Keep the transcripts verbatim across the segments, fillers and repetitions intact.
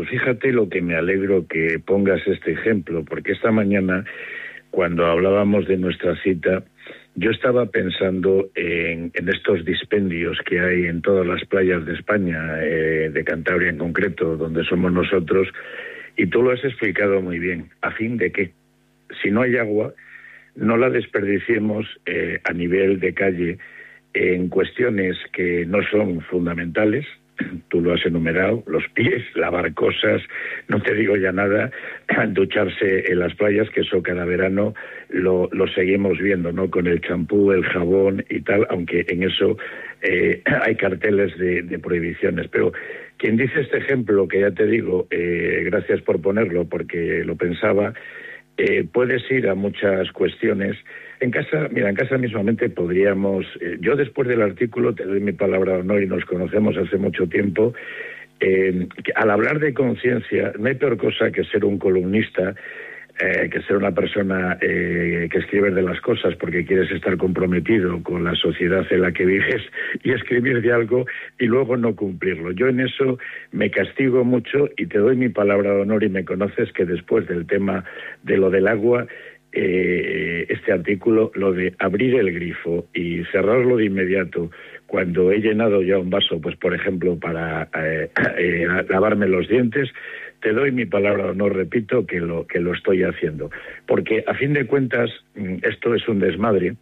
pues fíjate lo que me alegro que pongas este ejemplo, porque esta mañana, cuando hablábamos de nuestra cita, yo estaba pensando en, en estos dispendios que hay en todas las playas de España, eh, de Cantabria en concreto, donde somos nosotros, y tú lo has explicado muy bien, a fin de que, si no hay agua, no la desperdiciemos eh, a nivel de calle en cuestiones que no son fundamentales. Tú lo has enumerado, los pies, lavar cosas, no te digo ya nada, ducharse en las playas, que eso cada verano lo, lo seguimos viendo, ¿no? Con el champú, el jabón y tal, aunque en eso eh, hay carteles de, de prohibiciones. Pero quien dice este ejemplo, que ya te digo, eh, gracias por ponerlo, porque lo pensaba, eh, puedes ir a muchas cuestiones. En casa, mira, en casa mismamente podríamos, eh, yo después del artículo, te doy mi palabra de honor y nos conocemos hace mucho tiempo, eh, que al hablar de conciencia, no hay peor cosa que ser un columnista, eh, que ser una persona eh, que escribe de las cosas porque quieres estar comprometido con la sociedad en la que vives y escribir de algo y luego no cumplirlo. Yo en eso me castigo mucho y te doy mi palabra de honor y me conoces que después del tema de lo del agua, Eh, este artículo, lo de abrir el grifo y cerrarlo de inmediato cuando he llenado ya un vaso, pues por ejemplo para eh, eh, lavarme los dientes, te doy mi palabra, no repito que lo que lo estoy haciendo, porque a fin de cuentas esto es un desmadre.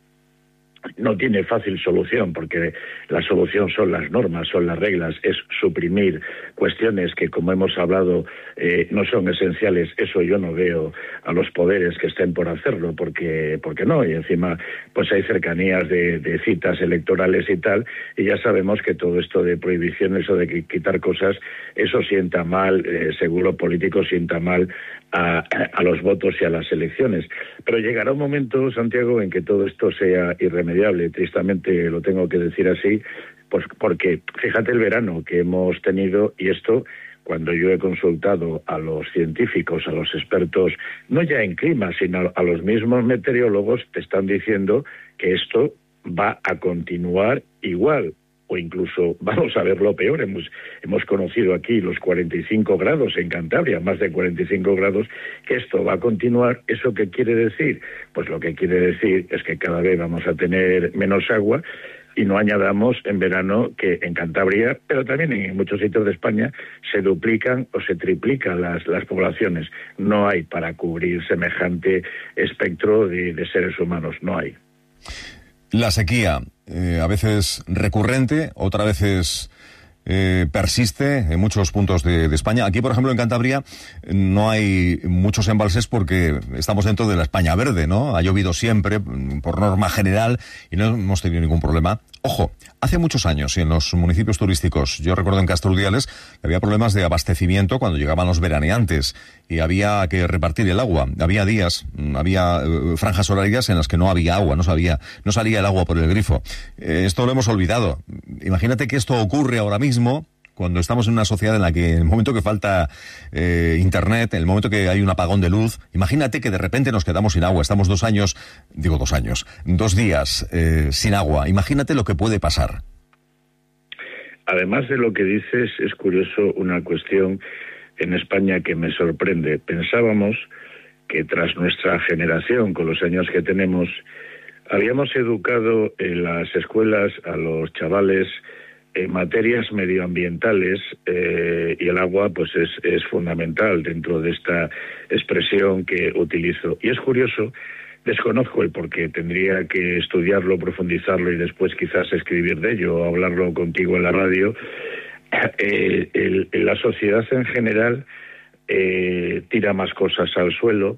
No tiene fácil solución, porque la solución son las normas, son las reglas, es suprimir cuestiones que, como hemos hablado, eh, no son esenciales. Eso yo no veo a los poderes que estén por hacerlo, porque porque no, y encima pues hay cercanías de, de citas electorales y tal, y ya sabemos que todo esto de prohibiciones o de quitar cosas, eso sienta mal, eh, seguro político sienta mal a, a los votos y a las elecciones. Pero llegará un momento, Santiago, en que todo esto sea irremediable. Tristemente lo tengo que decir así, pues porque fíjate el verano que hemos tenido, y esto, cuando yo he consultado a los científicos, a los expertos, no ya en clima, sino a los mismos meteorólogos, te están diciendo que esto va a continuar igual, o incluso vamos a ver lo peor. Hemos, hemos conocido aquí los cuarenta y cinco grados en Cantabria, más de cuarenta y cinco grados, que esto va a continuar. ¿Eso qué quiere decir? Pues lo que quiere decir es que cada vez vamos a tener menos agua, y no añadamos en verano que en Cantabria, pero también en muchos sitios de España, se duplican o se triplican las, las poblaciones. No hay para cubrir semejante espectro de, de seres humanos, no hay. La sequía, eh, a veces recurrente, otras veces eh, persiste en muchos puntos de, de España. Aquí, por ejemplo, en Cantabria no hay muchos embalses porque estamos dentro de la España verde, ¿no? Ha llovido siempre, por norma general, y no hemos tenido ningún problema. Ojo, hace muchos años, y en los municipios turísticos, yo recuerdo en Castro Urdiales, que había problemas de abastecimiento cuando llegaban los veraneantes y había que repartir el agua. Había días, había eh, franjas horarias en las que no había agua, no sabía, no salía el agua por el grifo. Eh, esto lo hemos olvidado. Imagínate que esto ocurre ahora mismo, cuando estamos en una sociedad en la que en el momento que falta eh, internet, en el momento que hay un apagón de luz, imagínate que de repente nos quedamos sin agua. Estamos dos años, digo dos años, dos días eh, sin agua. Imagínate lo que puede pasar. Además de lo que dices, es curioso una cuestión en España que me sorprende. Pensábamos que tras nuestra generación, con los años que tenemos, habíamos educado en las escuelas a los chavales en materias medioambientales, eh, y el agua pues es, es fundamental dentro de esta expresión que utilizo. Y es curioso, desconozco el porqué, tendría que estudiarlo, profundizarlo y después quizás escribir de ello o hablarlo contigo en la radio. Eh, el, la sociedad en general eh, tira más cosas al suelo,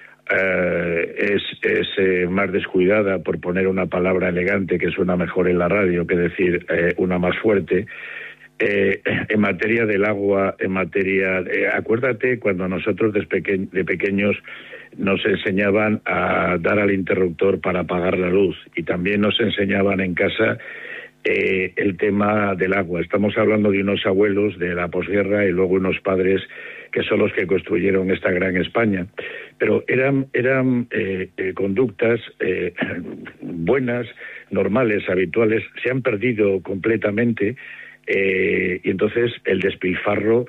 Uh, es, es eh, más descuidada, por poner una palabra elegante que suena mejor en la radio que decir eh, una más fuerte. Eh, en materia del agua, en materia... Eh, acuérdate cuando nosotros de, peque- de pequeños nos enseñaban a dar al interruptor para apagar la luz, y también nos enseñaban en casa eh, el tema del agua. Estamos hablando de unos abuelos de la posguerra y luego unos padres que son los que construyeron esta gran España. Pero eran, eran eh, eh, conductas eh, buenas, normales, habituales, se han perdido completamente, eh, y entonces el despilfarro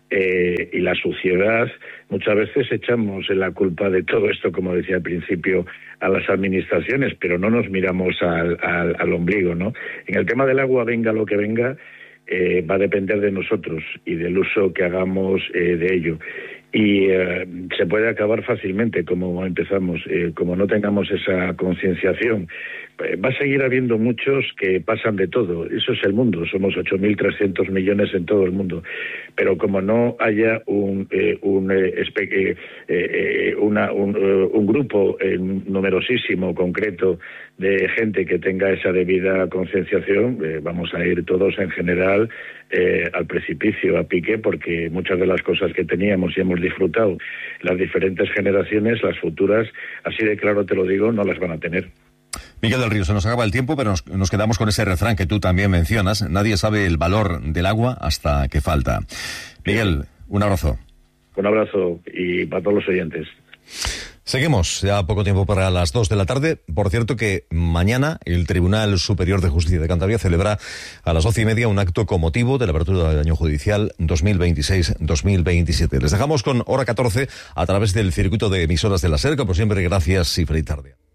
eh, y la suciedad, muchas veces echamos la culpa de todo esto, como decía al principio, a las administraciones, pero no nos miramos al, al, al ombligo, ¿no? En el tema del agua, venga lo que venga, eh, va a depender de nosotros y del uso que hagamos eh, de ello. Y eh, se puede acabar fácilmente, como empezamos, eh, como no tengamos esa concienciación. Eh, va a seguir habiendo muchos que pasan de todo, eso es el mundo, somos ocho mil trescientos millones en todo el mundo, pero como no haya un eh, un, eh, espe- eh, una, un, uh, un grupo eh, numerosísimo, concreto, de gente que tenga esa debida concienciación, eh, vamos a ir todos en general eh, al precipicio, a pique, porque muchas de las cosas que teníamos y hemos disfrutado las diferentes generaciones, las futuras, así de claro te lo digo, no las van a tener. Miguel del Río, se nos acaba el tiempo, pero nos, nos quedamos con ese refrán que tú también mencionas. Nadie sabe el valor del agua hasta que falta. Miguel, un abrazo. Un abrazo y para todos los oyentes. Seguimos, ya poco tiempo para las dos de la tarde. Por cierto que mañana el Tribunal Superior de Justicia de Cantabria celebra a las doce y media un acto con motivo de la apertura del año judicial dos mil veintiséis dos mil veintisiete. Les dejamos con Hora catorce a través del circuito de emisoras de la SER. Como siempre, gracias y feliz tarde.